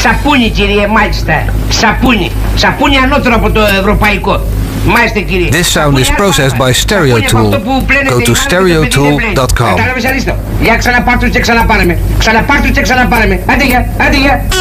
Σαπούνι, κύριε, μάλιστα. Σαπούνι. Σαπούνι ανώτερο από το ευρωπαϊκό. Μάλιστα, κύριε. This sound is processed by StereoTool. Go to stereotool.com. Κατάλαβες, Αρίστο. Για ξαναπάρ' τους και ξαναπάρε με. Ξαναπάρ' τους και ξαναπάρε με. Άντε, γεια.